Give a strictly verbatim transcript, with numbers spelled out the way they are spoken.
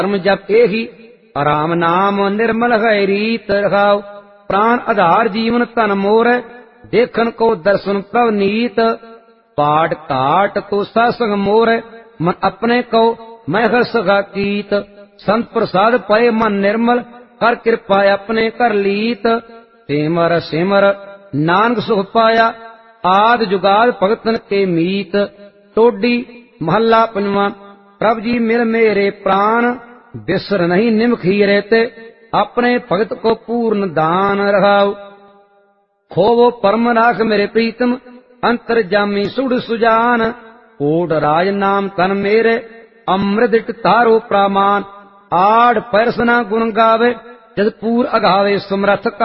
ਧਰਮ ਜਪ ਇਹੀ ਰਾਮ ਨਾਮ ਨਿਰਮਲ ਹੈ ਰੀਤ ਰਖਾਉ। ਪ੍ਰਾਣ ਆਧਾਰ ਜੀਵਨ ਧਨ ਮੋਰ ਦੇਖਨ ਕੋ ਦਰਸ਼ਨ ਪ੍ਰਭ ਨੀਤ। ਪਾਠ ਘਾਟ ਤੋ ਸਾਸੰਗ ਮੋਰ ਮਨ ਆਪਣੇ ਕੋ ਮੈਂ ਹਰ ਸਗਾ ਕੀਤ। ਸੰਤ ਪ੍ਰਸਾਦ ਪਏ ਮਨ ਨਿਰਮਲ ਕਰ ਕਿਰਪਾ ਆਪਣੇ ਕਰ ਲੀਤ। ਸਿਮਰ ਸਿਮਰ ਨਾਨਕ ਸੁਖ ਪਾਇਆ ਆਦ ਜੁਗਾਦ ਭਗਤਨ ਕੇ ਮੀਤ। ਟੋਡੀ ਮਹੱਲਾ ਪੰਜਵਾਂ। ਪ੍ਰਭ ਜੀ ਮਿਲ ਮੇਰੇ ਪ੍ਰਾਨ ਬਿਸਰ ਨਹੀਂ ਨਿਮਖ ਹੀਰੇ ਤੇ ਆਪਣੇ ਭਗਤ ਕੋ ਪੂਰਨ ਦਾਨ ਰਹਾਉ। ਖੋਵੋ ਪਰਮ ਰਾਖ ਮੇਰੇ ਪ੍ਰੀਤਮ ਅੰਤਰ ਜਾਮੀ ਸੁੜ ਸੁਜਾਨ। ਕੋਟ ਰਾਜ ਨਾਮ ਤਨ ਮੇਰੇ ਅੰਮ੍ਰਿਤ ਤਾਰੋ ਪ੍ਰਾਮਾਨ। ਆੜ ਪਰਸਨਾ ਗੁਣ ਗਾਵੇ ਜਦ ਪੂਰ ਅਗਾਵੇ ਸਮਰਥ